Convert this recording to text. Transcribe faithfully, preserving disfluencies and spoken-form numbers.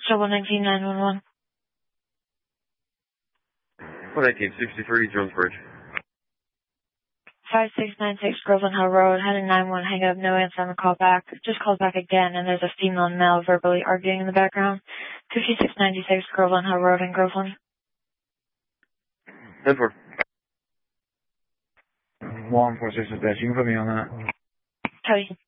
Trouble nineteen nine one one. nineteen sixty-three, Jones Bridge. five six nine six Groveland Hill Road, had a nine one hang up, no answer on the call back. Just called back again, and there's a female and male verbally arguing in the background. fifty-six ninety-six Groveland Hill Road in Groveland. ten four. one four six dispatch, you can put me on that. Cody.